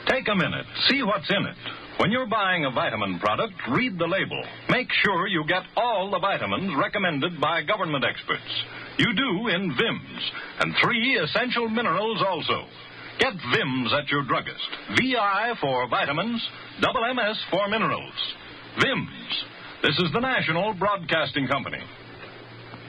Take a minute. See what's in it. When you're buying a vitamin product, read the label. Make sure you get all the vitamins recommended by government experts. You do in VIMS, and 3 essential minerals also. Get VIMS at your druggist. VI for vitamins, double MS for minerals. VIMS. This is the National Broadcasting Company.